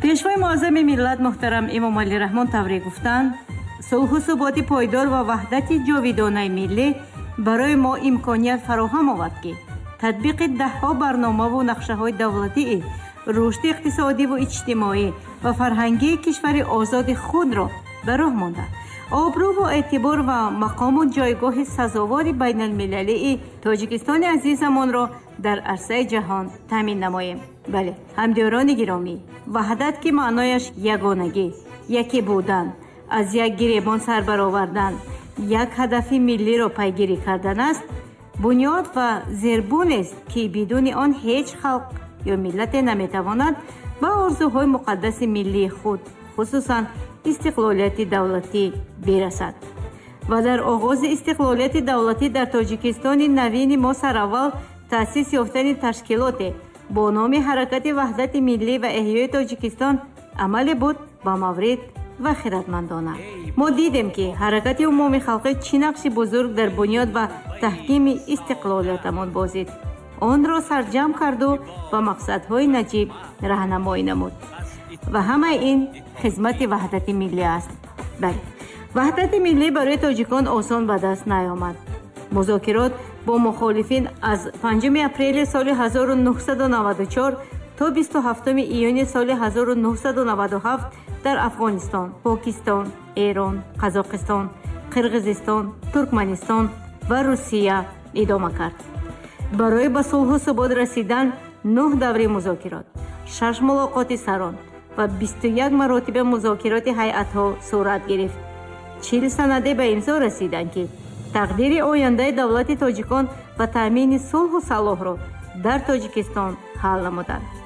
пешвои муаззами миллат муҳтарам имом Алӣ Раҳмон Таврӣ гуфтанд: сулҳу суботи пойдор ва ваҳдати ҷовидонаи миллӣ барои мо имконият фароҳам овард ки татбиқи даҳҳо барномаву нақшаҳои давлатии рушди иқтисодиву иҷтимоӣ ва фарҳангии кишвари озоди худро ба роҳ монда, обрӯву эътибор ва мақому ҷойгоҳи сазовори байналмилалии Тоҷикистони азизамонро дар арсаи ҷаҳон таъмин намоем. бале, ҳамдиёрони гиромӣ, ваҳдат ки маънояш ягонагӣ, якӣ будан, аз як гиребон сар баровардан, як ҳадафи миллиро пайгирӣ кардан аст, бунёд ва зербунест ки бидуни он ҳеҷ халқ ё миллате наметавонад ба орзуҳои муқаддаси миллии худ, хусусан истиқлолияти давлатӣ бирасад. ва дар оғози истиқлолияти давлатӣ дар Тоҷикистони навини мо сараввал таъсис ёфтани ташкилоте бо номи ҳаракати ваҳдати миллӣ ва эҳёи Тоҷикистон амале буд ба маврид ва хиратмандона. мо дидем ки ҳаракати умуми халқӣ чӣ нақши бузург дар бунёд ва таҳкими истиқлолиятамон бозид. онро сарҷамъ карду ба мақсадҳои наҷиб раҳнамоӣ намуд. ва ҳамаи ин хизмати ваҳдати миллӣ аст. бале, ваҳдати миллӣ барои тоҷикон осон ба даст наёмад. музокирот бо мухолифин аз 5 апрели соли 1994 то 27 июни соли 1997 дар Афғонистон, Покистон, Эрон, Қазоқистон, Қирғизистон, Туркманистон ва Русия идома кард. барои ба сулҳу субот расидан 9 даври музокирот, 6 мулоқоти сарон ва 21 маротиба музокироти ҳайатҳо сурат гирифт. 40 санаде ба имзо расиданд ки тақдири ояндаи давлати тоҷикон ва таъмини сулҳу салоҳро дар Тоҷикистон ҳал намуданд.